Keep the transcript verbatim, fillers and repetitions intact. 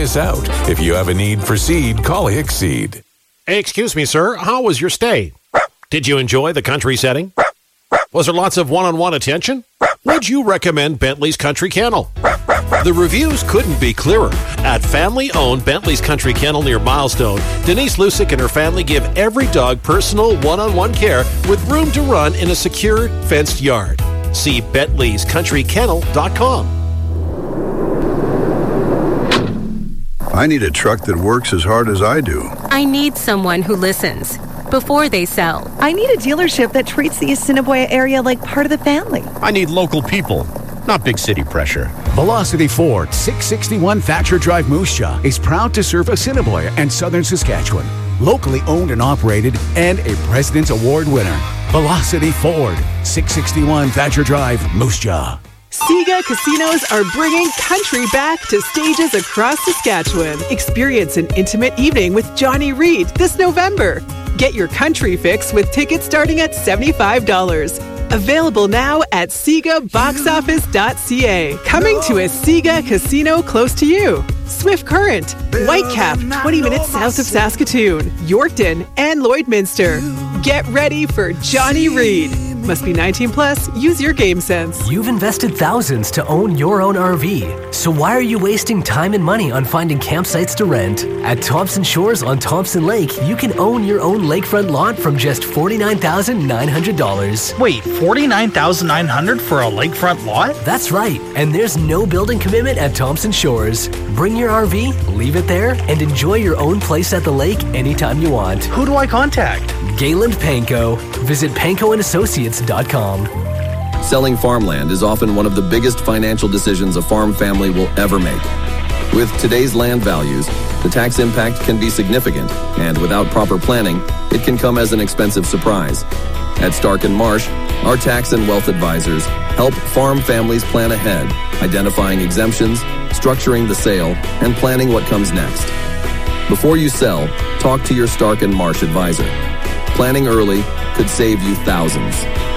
miss out. If you have a need for seed, call Hickseed. Hey, excuse me, sir. How was your stay? Did you enjoy the country setting? Was there lots of one-on-one attention? Would you recommend Bentley's Country Kennel? The reviews couldn't be clearer. At family-owned Bentley's Country Kennel near Milestone, Denise Lusick and her family give every dog personal one-on-one care with room to run in a secure, fenced yard. See Bentley's Country Kennel dot com. I need a truck that works as hard as I do. I need someone who listens before they sell. I need a dealership that treats the Assiniboia area like part of the family. I need local people, not big city pressure. Velocity Ford, six sixty-one Thatcher Drive, Moose Jaw, is proud to serve Assiniboia and southern Saskatchewan. Locally owned and operated and a President's Award winner. Velocity Ford, six sixty-one Thatcher Drive, Moose Jaw. Sega Casinos are bringing country back to stages across Saskatchewan. Experience an intimate evening with Johnny Reid this November. Get your country fix with tickets starting at seventy-five dollars. Available now at Sega Box Office dot C A. Coming to a Sega casino close to you. Swift Current, Whitecap, twenty minutes south of Saskatoon, Yorkton, and Lloydminster. Get ready for Johnny Reid. Must be nineteen plus. Use your game sense. You've invested thousands to own your own R V. So why are you wasting time and money on finding campsites to rent? At Thompson Shores on Thompson Lake, you can own your own lakefront lot from just forty-nine thousand nine hundred dollars. Wait, forty-nine thousand nine hundred dollars for a lakefront lot? That's right. And there's no building commitment at Thompson Shores. Bring your R V, leave it there, and enjoy your own place at the lake anytime you want. Who do I contact? Gayland Panko. Visit panko and associates dot com. Selling farmland is often one of the biggest financial decisions a farm family will ever make. With today's land values, the tax impact can be significant, and without proper planning, it can come as an expensive surprise. At Stark and Marsh, our tax and wealth advisors help farm families plan ahead, identifying exemptions, structuring the sale, and planning what comes next. Before you sell, talk to your Stark and Marsh advisor. Planning early could save you thousands.